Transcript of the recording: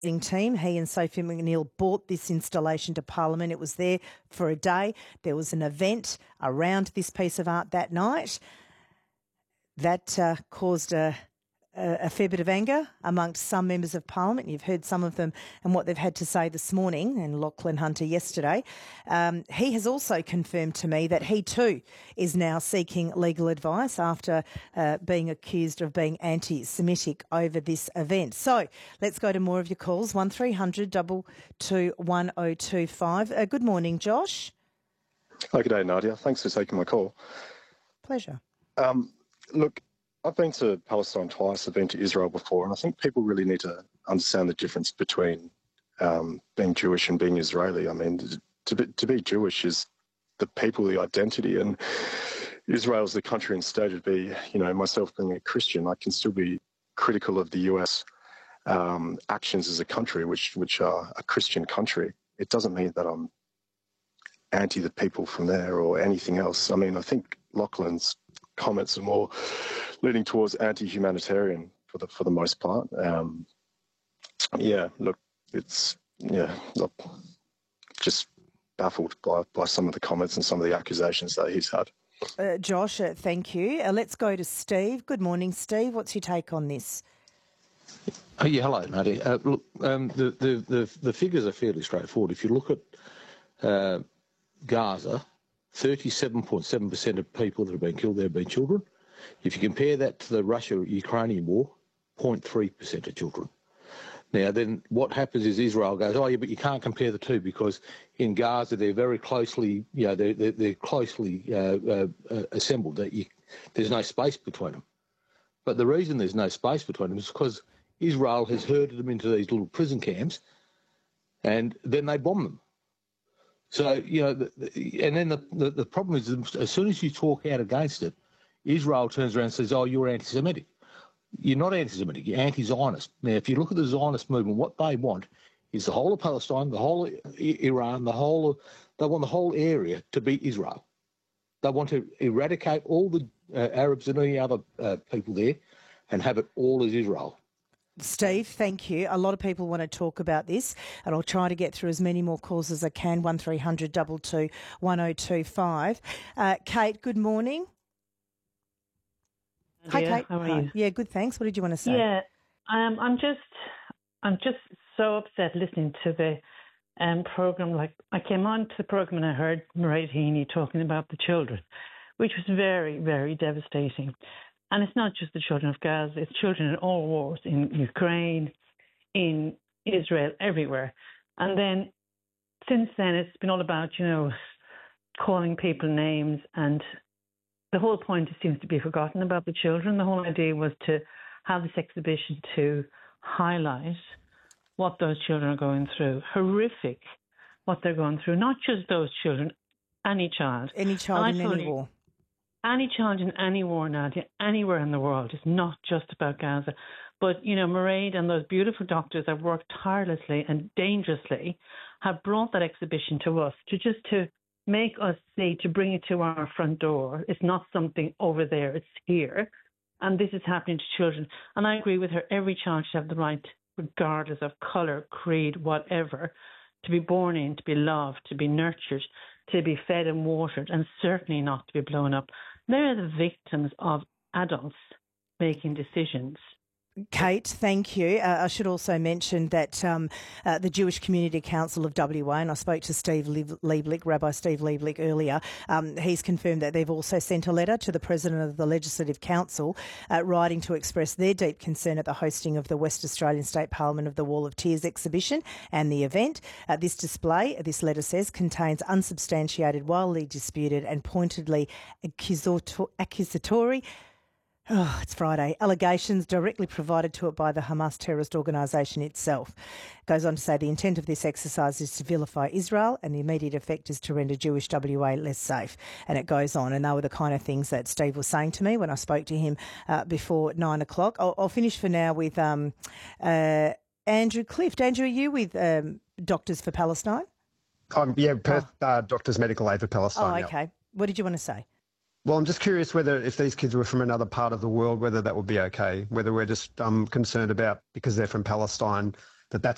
team. He and Sophie McNeill brought this installation to Parliament. It was there for a day. There was an event around this piece of art that night. That caused a fair bit of anger amongst some members of Parliament. You've heard some of them and what they've had to say this morning, and Lachlan Hunter yesterday. He has also confirmed to me that he too is now seeking legal advice after being accused of being anti-Semitic over this event. So let's go to more of your calls. 1300 222 1025. Good morning, Josh. Hi, good day, Nadia. Thanks for taking my call. Pleasure. Look, I've been to Palestine twice. I've been to Israel before, and I think people really need to understand the difference between being Jewish and being Israeli. I mean, to be Jewish is the people, the identity, and Israel is the country and state. To be, myself being a Christian, I can still be critical of the US actions as a country, which are a Christian country. It doesn't mean that I'm anti the people from there or anything else. I mean, I think Lachlan's comments are more leaning towards anti-humanitarian for the most part. Just baffled by some of the comments and some of the accusations that he's had. Josh, thank you. Let's go to Steve. Good morning, Steve. What's your take on this? Hello, Nadia. Look, the figures are fairly straightforward. If you look at Gaza, 37.7% of people that have been killed there have been children. If you compare that to the Russia-Ukrainian war, 0.3% of children. Now, then what happens is Israel goes, oh, yeah, but you can't compare the two because in Gaza they're very closely, they're closely assembled. There's no space between them. But the reason there's no space between them is because Israel has herded them into these little prison camps and then they bomb them. So, and then the problem is as soon as you talk out against it, Israel turns around and says, oh, you're anti-Semitic. You're not anti-Semitic, you're anti-Zionist. Now, if you look at the Zionist movement, what they want is the whole of Palestine, the whole of Iran, they want the whole area to be Israel. They want to eradicate all the Arabs and any other people there and have it all as Israel. Steve, thank you. A lot of people want to talk about this, and I'll try to get through as many more calls as I can. 1300 222 1025. Kate, good morning. Hi, Kate. How are you? Yeah, good. Thanks. What did you want to say? Yeah, I'm just so upset listening to the program. Like, I came on to the program and I heard Mairead Heaney talking about the children, which was very, very devastating. And it's not just the children of Gaza, it's children in all wars, in Ukraine, in Israel, everywhere. And then since then, it's been all about, calling people names. And the whole point seems to be forgotten about the children. The whole idea was to have this exhibition to highlight what those children are going through. Horrific what they're going through. Not just those children, any child. Any child in any war. Any challenge in any war, Nadia, anywhere in the world. It's not just about Gaza. But, Mairead and those beautiful doctors that worked tirelessly and dangerously have brought that exhibition to us to make us see, to bring it to our front door. It's not something over there, it's here. And this is happening to children. And I agree with her, every child should have the right, regardless of colour, creed, whatever, to be born in, to be loved, to be nurtured, to be fed and watered, and certainly not to be blown up. They're the victims of adults making decisions. Kate, thank you. I should also mention that the Jewish Community Council of WA, and I spoke to Steve Lieblich, Rabbi Steve Lieblich earlier, he's confirmed that they've also sent a letter to the President of the Legislative Council writing to express their deep concern at the hosting of the West Australian State Parliament of the Wall of Tears exhibition and the event. This display, this letter says, contains unsubstantiated, wildly disputed and pointedly accusatory it's Friday. Allegations directly provided to it by the Hamas terrorist organisation itself. Goes on to say the intent of this exercise is to vilify Israel and the immediate effect is to render Jewish WA less safe. And it goes on. And they were the kind of things that Steve was saying to me when I spoke to him before 9 o'clock. I'll finish for now with Andrew Clift. Andrew, are you with Doctors for Palestine? Perth Doctors Medical Aid for Palestine. Oh, okay. Yep. What did you want to say? Well, I'm just curious whether if these kids were from another part of the world, whether that would be okay, whether we're just concerned about, because they're from Palestine, that's